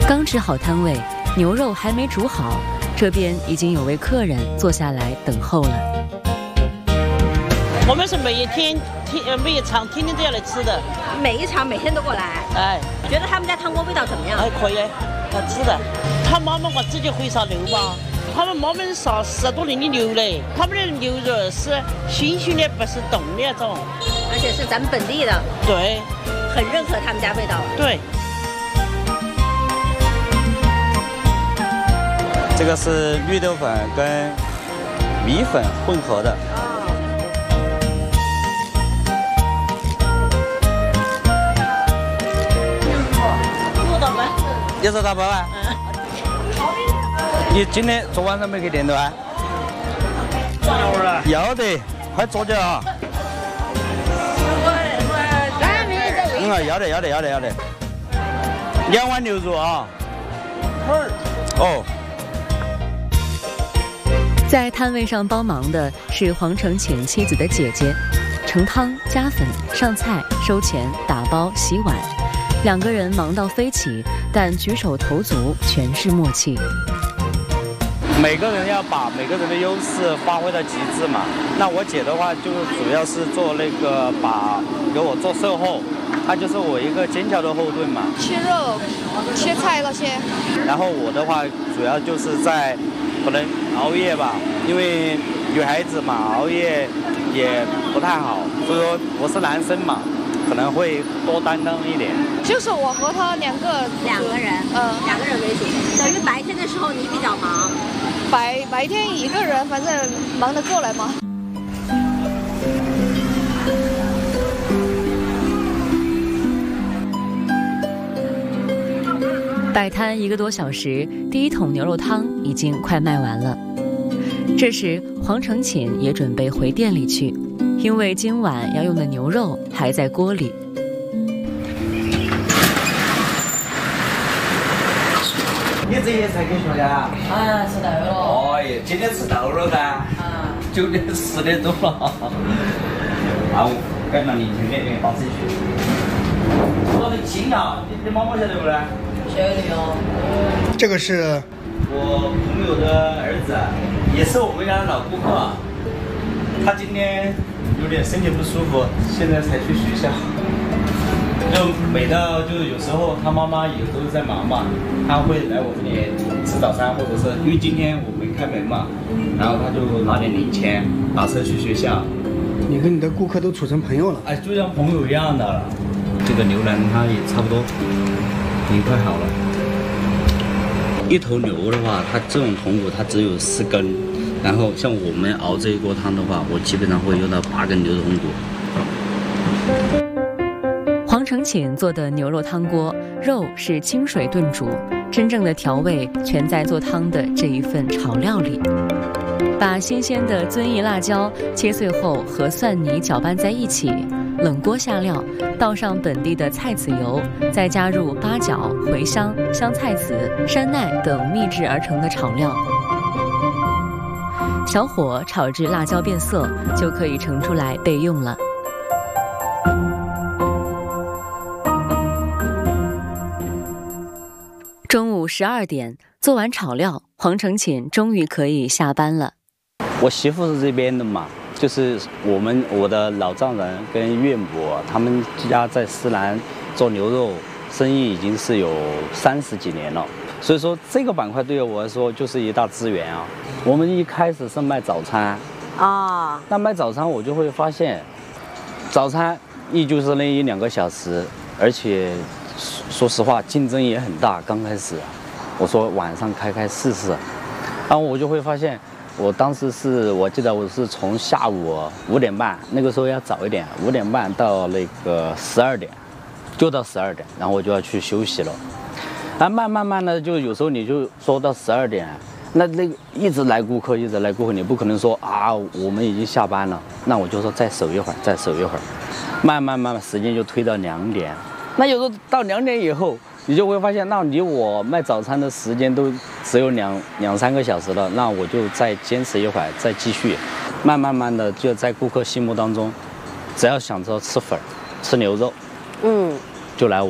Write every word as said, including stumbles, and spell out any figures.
刚吃好摊位，牛肉还没煮好，这边已经有位客人坐下来等候了。 我们是每一天天呃每一场天天都要来吃的， 每一场每天都过来。 哎， 觉得他们家汤锅味道怎么样？ 还可以，好吃的。他妈妈话直接会杀牛吧？他们妈妈杀十多年的牛嘞，他们的牛肉是新鲜的，不是冻的那种， 而且是咱们本地的。 对， 很认可他们家味道。 对。 这个是绿豆粉跟米粉混合的。 做到吗？ 要做大包啊？你今天昨晚上没去店头啊？要得，快做点啊！嗯啊，要得要得要得要得。两碗牛肉啊。哦。 在摊位上帮忙的是黄成请妻子的姐姐，盛汤、加粉、上菜、收钱、打包、洗碗，两个人忙到飞起，但举手投足全是默契。 每个人要把每个人的优势发挥到极致嘛。那我姐的话就主要是做那个把给我做售后，她就是我一个坚强的后盾嘛。 切肉、切菜那些。 然后我的话主要就是在可能熬夜吧，因为女孩子嘛熬夜也不太好，所以说我是男生嘛，可能会多担当一点。 就是我和他两个两个人，嗯，两个人为主。等于白天的时候你比较忙。 白白天一个人，反正忙得过来嘛。 摆摊一个多小时，第一桶牛肉汤已经快卖完了。这时，黄成请也准备回店里去，因为今晚要用的牛肉还在锅里。 你这些才给学的啊？ 啊，吃到了。 哦耶，今天吃到了的。 啊。 九点十点钟了。啊，我赶到凌晨两点把车去。我很惊讶，你你妈妈晓得不呢？ 晓得哟。 这个是我朋友的儿子，也是我们家的老顾客。他今天有点身体不舒服，现在才去学校。就每到就是有时候他妈妈有时候在忙嘛，他会来我这里吃早餐，或者是因为今天我没开门嘛，然后他就拿点零钱打车去学校。 你跟你的顾客都处成朋友了？ 哎，就像朋友一样的了。这个牛腩它也差不多，已经快好了。一头牛的话，它这种筒骨它只有四根，然后像我们熬这一锅汤的话，我基本上会用到八根牛筒骨。 黄成请做的牛肉汤锅，肉是清水炖煮，真正的调味全在做汤的这一份炒料里。把新鲜的遵义辣椒切碎后和蒜泥搅拌在一起，冷锅下料，倒上本地的菜籽油，再加入八角、茴香、香菜籽、山奈等秘制而成的炒料。小火炒至辣椒变色，就可以盛出来备用了。中午十二点，做完炒料，黄成请终于可以下班了。 我媳妇是这边的嘛，就是我们我的老丈人跟岳母，他们家在思南做牛肉生意已经是有三十几年了，所以说这个板块对于我来说就是一大资源啊。我们一开始是卖早餐啊，那卖早餐我就会发现，早餐也就是那一两个小时，而且说实话竞争也很大。刚开始我说晚上开开试试，然后我就会发现，我当时是我记得我是从下午五点半，那个时候要早一点，五点半到那个十二点，就到十二点，然后我就要去休息了。然后慢慢慢的就有时候你就说到十二点，那那个一直来顾客，一直来顾客，你不可能说啊我们已经下班了，那我就说再守一会儿，再守一会儿，慢慢慢慢时间就推到两点。那有时候到两点以后，你就会发现，那离我卖早餐的时间都只有两两三个小时了，那我就再坚持一会儿，再继续，慢慢慢的就在顾客心目当中，只要想着吃粉、吃牛肉，嗯，就来我。